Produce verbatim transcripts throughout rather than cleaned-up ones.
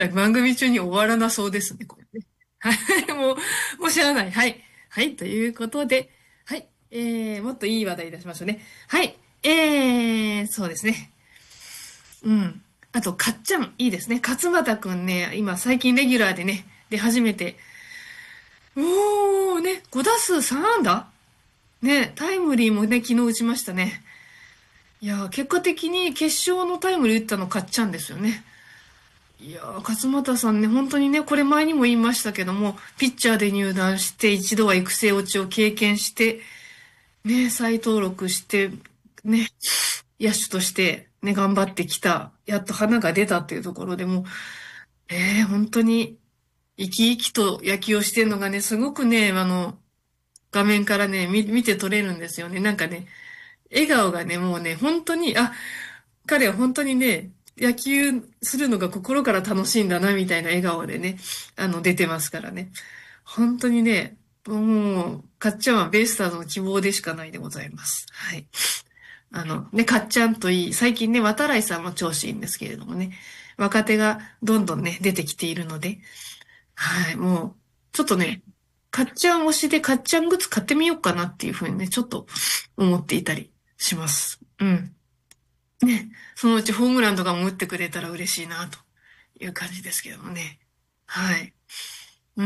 番組中に終わらなそうですね、これね。はい、もう、もう知らない。はい。はい、ということで、はい、えー、もっといい話題出しましょうね。はい、えー、そうですね。うん。あと、かっちゃん、いいですね。勝俣くんね、今、最近レギュラーでね、出始めて、おー、ね、ご打数さん安打ね、タイムリーもね、昨日打ちましたね。いやー、結果的に決勝のタイムリー打ったのかっちゃんですよね。いやー、勝俣さんね、本当にね、これ前にも言いましたけども、ピッチャーで入団して、一度は育成落ちを経験して、ね、再登録して、ね、野手としてね、頑張ってきた、やっと花が出たっていうところでも、えー、本当に生き生きと野球をしてるのがね、すごくね、あの、画面からね、見、見て取れるんですよね。なんかね、笑顔がね、もうね、本当に、あ、彼は本当にね、野球するのが心から楽しいんだな、みたいな笑顔でね、あの、出てますからね。本当にね、もう、かっちゃんはベイスターズの希望でしかないでございます。はい。あの、ね、かっちゃんといい、最近ね、渡来さんも調子いいんですけれどもね、若手がどんどんね、出てきているので、はい、もう、ちょっとね、かっちゃん推しでかっちゃんグッズ買ってみようかなっていうふうにね、ちょっと思っていたりします。うん。ね、そのうちホームランとかも打ってくれたら嬉しいな、という感じですけどもね。はい。うん。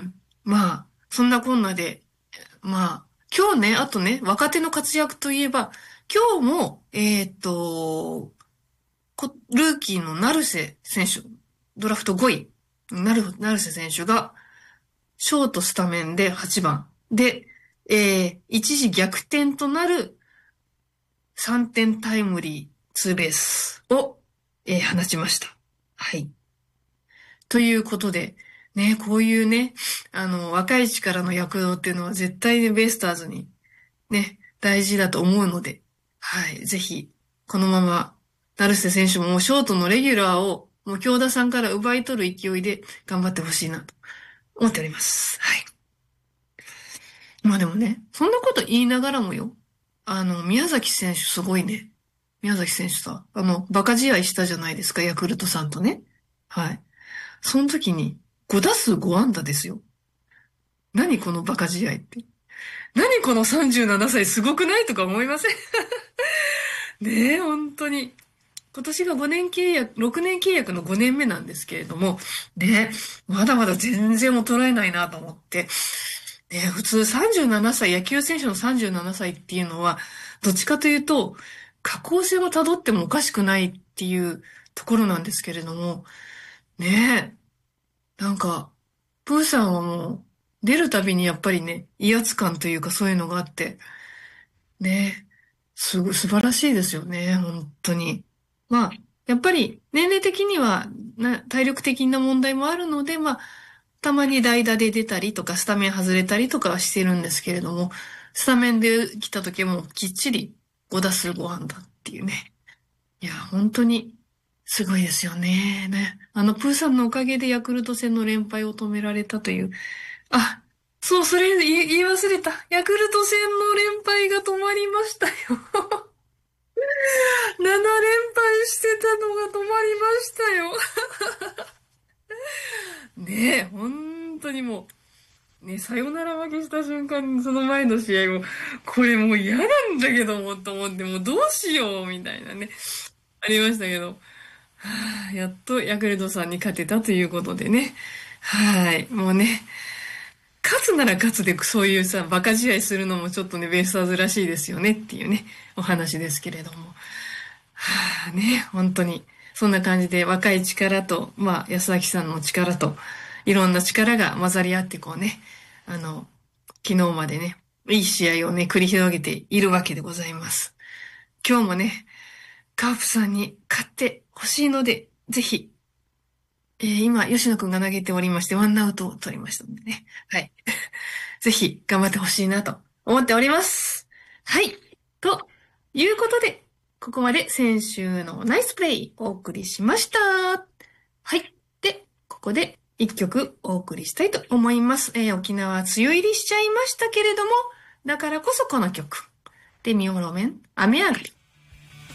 まあ、そんなこんなで、まあ、今日ね、あとね、若手の活躍といえば、今日も、えっと、こルーキーの成瀬選手、ドラフトごい、なる、成瀬選手が、ショートスタメンではちばん。で、えー、一時逆転となるさんてんタイムリーツーベースを、えー放ちました。はい。ということで、ね、こういうね、あの、若い力の躍動っていうのは絶対にベイスターズにね、大事だと思うので、はい、ぜひ、このまま、成瀬選手ももうショートのレギュラーを、もう京田さんから奪い取る勢いで頑張ってほしいなと思っております。はい。まあでもね、そんなこと言いながらもよ。あの、宮崎選手すごいね。宮崎選手さ、あの、バカ試合したじゃないですか、ヤクルトさんとね。はい。その時に、ご打数ご安打ですよ。何このバカ試合って。何このさんじゅうななさいすごくないとか思いません？ねえ、本当に。今年がごねん契約、ろくねん契約のごねんめなんですけれども、ね、まだまだ全然衰えないなと思って、ね、普通さんじゅうななさい、野球選手のさんじゅうななさいっていうのは、どっちかというと、下降線を辿ってもおかしくないっていうところなんですけれども、ねえ、なんか、プーさんはもう、出るたびにやっぱりね、威圧感というかそういうのがあって、ねえ、すご、素晴らしいですよね、本当に。まあ、やっぱり年齢的には、な、体力的な問題もあるので、まあ、たまに代打で出たりとか、スタメン外れたりとかはしてるんですけれども、スタメンで来た時はもうきっちりご打数ご安打っていうね。いや、本当にすごいですよね。ね。あの、プーさんのおかげでヤクルト戦の連敗を止められたという。あ、そう、それ言い、言い忘れた。ヤクルト戦の連敗が止まりましたよ。なな連敗してたのが止まりましたよ。ねえ、本当にもう、ね、さよなら負けした瞬間にその前の試合も、これもう嫌なんだけども、と思って、もうどうしよう、みたいなね、ありましたけど、はあ、やっとヤクルトさんに勝てたということでね、はい、もうね、勝つなら勝つでそういうさ、馬鹿試合するのもちょっとね、ベイスターズらしいですよねっていうね、お話ですけれども。はあね、本当に。そんな感じで若い力と、まあ、安崎さんの力と、いろんな力が混ざり合ってこうね、あの、昨日までね、いい試合をね、繰り広げているわけでございます。今日もね、カープさんに勝ってほしいので、ぜひ、えー今、吉野くんが投げておりまして、ワンアウトを取りましたのでね。はい。ぜひ、頑張ってほしいなと思っております。はい。ということで、ここまで先週のナイスプレイお送りしました。はい。で、ここで一曲お送りしたいと思います。えー沖縄梅雨入りしちゃいましたけれども、だからこそこの曲。レミオロメン、雨上がり。